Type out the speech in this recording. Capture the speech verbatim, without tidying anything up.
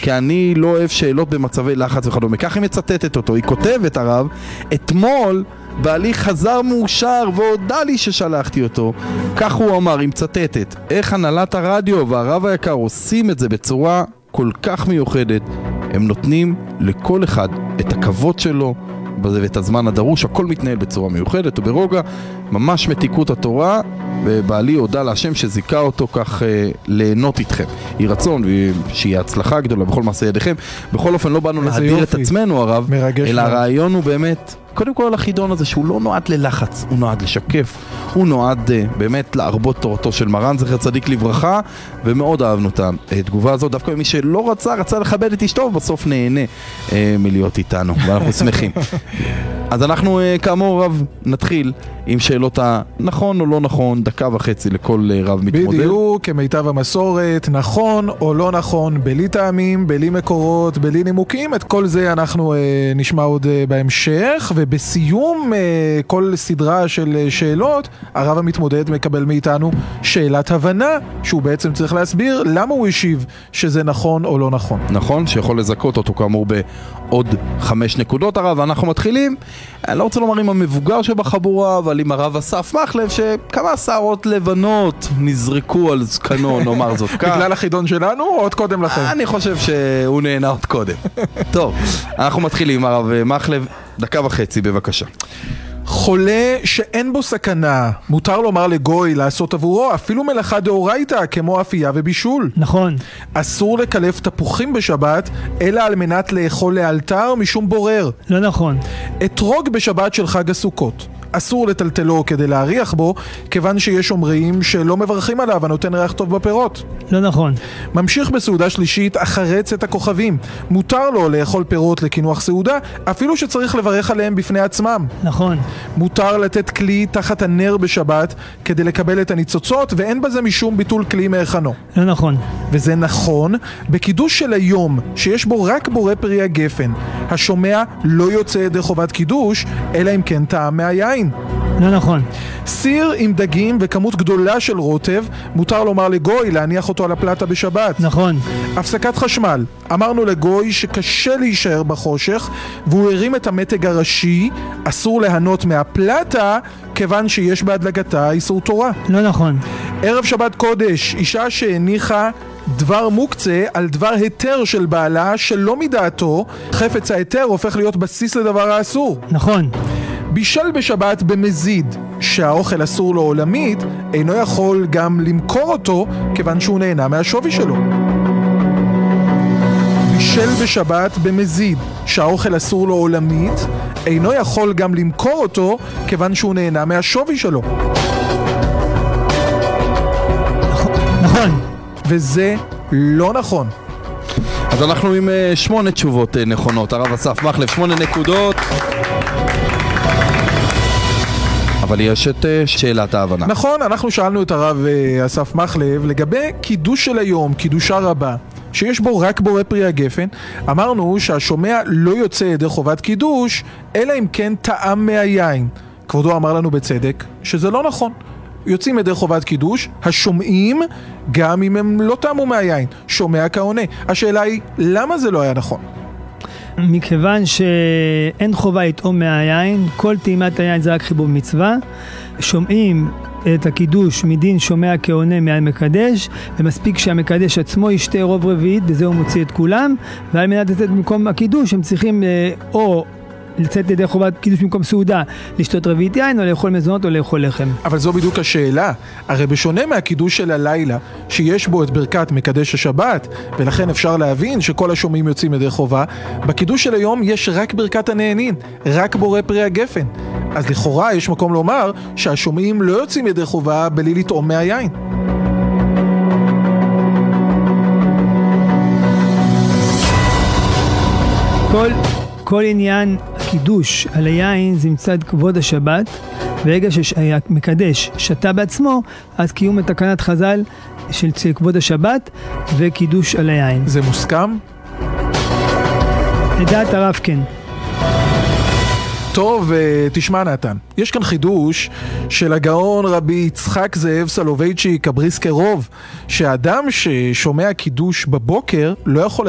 כי אני לא אוהב שאלות במצבי לחץ וכדומה. כך היא מצטטת אותו, היא כותבת הרב, אתמול בעלי חזר מאושר והודע לי ששלחתי אותו. כך הוא אמר, היא מצטטת, איך הנהלת הרדיו והרב היקר עושים את זה בצורה כל כך מיוחדת. הם נותנים לכל אחד את הכבוד שלו ואת הזמן הדרוש, הכל מתנהל בצורה מיוחדת וברוגע, ממש מתיקות התורה, ובעלי הודע להשם שזיקה אותו כך אה, ליהנות איתכם. היא רצון ושיהיה הצלחה גדולה בכל מעשה ידיכם. בכל אופן לא באנו להדיר את עצמנו הרב, אלא הרעיון הוא באמת קודם כל החידון הזה שהוא לא נועד ללחץ, הוא נועד לשקף, הוא נועד uh, באמת להרבות תורתו של מרן זכר צדיק לברכה, ומאוד אהבנו את התגובה הזאת, דווקא מי שלא רצה, רצה לכבד את אשתו, ובסוף נהנה uh, מלהיות איתנו, ואנחנו שמחים. אז אנחנו uh, כאמור רב נתחיל עם שאלות הנכון או לא נכון, דקה וחצי לכל uh, רב מתמודד. בדיוק, כמיטב המסורת, נכון או לא נכון, בלי טעמים, בלי מקורות, בלי נימוקים, את כל זה אנחנו uh, נשמע עוד uh, בהמשך, ובסיום uh, כל סדרה של uh, שאלות, הרב המתמודד מקבל מאיתנו שאלת הבנה, שהוא בעצם צריך להסביר למה הוא השיב שזה נכון או לא נכון. נכון, שיכול לזכות אותו כאמור בעוד חמש נקודות הרב, ואנחנו מתחילים, אני לא רוצה לומר עם המבוגר שבחבורה, אבל עם הרב אסף מחלב, שכמה שערות לבנות נזרקו על זקנו, נאמר זאת כך. בגלל החידון שלנו או עוד קודם לכם? אני חושב שהוא נהנה עוד קודם. טוב, אנחנו מתחילים הרב מחלב, דקה וחצי בבקשה. חולה שאין בו סכנה, מותר לומר לגוי לעשות עבורו אפילו מלאכה דאורייתא כמו אפייה ובישול. נכון. אסור לקלף תפוחים בשבת אלא על מנת לאכול לאלתר משום בורר. לא נכון. אתרוג בשבת של חג הסוכות, אסור לטלטלו כדי להריח בו, כיוון שיש אומרים שלא מברכים עליו הנותן ריח טוב בפירות. לא נכון. ממשיך בסעודה שלישית אחרץ את הכוכבים, מותר לו לאכול פירות לקינוח סעודה אפילו שצריך לברך עליהם בפני עצמם. נכון. מותר לתת כלי תחת הנר בשבת כדי לקבל את הניצוצות, ואין בזה משום ביטול כלי מהיכנו. לא נכון. וזה נכון בקידוש של היום שיש בו רק בורא פרי הגפן, השומע לא יוצא ידי חובת קידוש אלא אם כן טעם מהיין. לא נכון. סיר עם דגים וכמות גדולה של רוטב, מותר לומר לגוי להניח אותו על הפלטה בשבת. נכון. הפסקת חשמל, אמרנו לגוי שקשה להישאר בחושך והוא הרים את המתג הראשי, אסור להנות מהפלטה כיוון שיש בהדלקתה איסור תורה. לא נכון. ערב שבת קודש, אישה שהניחה דבר מוקצה על דבר היתר של בעלה שלא מדעתו, חפץ ההיתר הופך להיות בסיס לדבר האסור. נכון. בישל בשבת במזיד שהאוכל אסור לו עולמית, אינו יכול גם למכור אותו כיוון שהוא נהנה מהשווי שלו. בישל בשבת במזיד שהאוכל אסור לו עולמית, אינו יכול גם למכור אותו כיוון שהוא נהנה מהשווי שלו. נכון. וזה לא נכון. אז אנחנו עם uh, שמונה תשובות uh, נכונות. הרב אסף מחלב, שמונה נקודות. אבל יש את uh, שאלת ההבנה. נכון, אנחנו שאלנו את הרב uh, אסף מחלב לגבי קידוש של היום, קידושה רבה, שיש בו רק בורא פרי הגפן. אמרנו שהשומע לא יוצא ידי חובת קידוש אלא אם כן טעם מהיין. כבודו אמר לנו בצדק שזה לא נכון. יוצאים ידי חובת קידוש השומעים גם אם הם לא טעמו מהיין, שומע כעונה. השאלה היא למה זה לא היה נכון? מכיוון שאין חובה לטעום מהיין, כל טעימת היין זה רק חיבור מצווה. שומעים את הקידוש מדין שומע כעונה מהמקדש, ומספיק שהמקדש עצמו ישתה רוב רביעית, בזה הוא מוציא את כולם, ועל מנת לצאת במקום הקידוש הם צריכים או לצאת לידי חובת קידוש במקום סעודה, לשתות רביעית יין או לאכול מזונות או לאכול לחם. אבל זו בדיוק השאלה. הרי בשונה מהקידוש של הלילה שיש בו את ברכת מקדש השבת, ולכן אפשר להבין שכל השומעים יוצאים ידי חובה, בקידוש של היום יש רק ברכת הנהנין, רק בורא פרי הגפן. אז לכאורה יש מקום לומר שהשומעים לא יוצאים ידי חובה בלי לטעום מהיין. כל כל עניין הקידוש על היין זה מצד כבוד השבת, ברגע שהמקדש שתה בעצמו, אז קיום את תקנת חז"ל של כבוד השבת וקידוש על היין. זה מוסכם? לדעת הרב כן. טוב, תשמע נתן, יש כאן חידוש של הגאון רבי יצחק זאב סולובייצ'יק הבריסקרוב, שהאדם ששומע קידוש בבוקר לא יכול